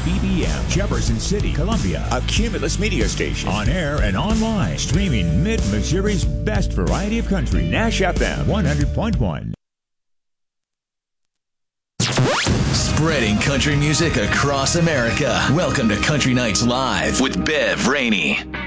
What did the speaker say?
BBM, Jefferson City, Columbia. A Cumulus media station. On air and online. Streaming Mid-Missouri's best variety of country. Nash FM 100.1. Spreading country music across America. Welcome to Country Nights Live with Bev Rainey.